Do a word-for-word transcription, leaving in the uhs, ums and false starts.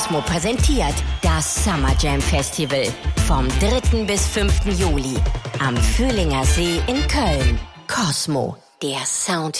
Cosmo präsentiert das Summer Jam Festival vom dritten bis fünften Juli am Fühlinger See in Köln. Cosmo, der Sound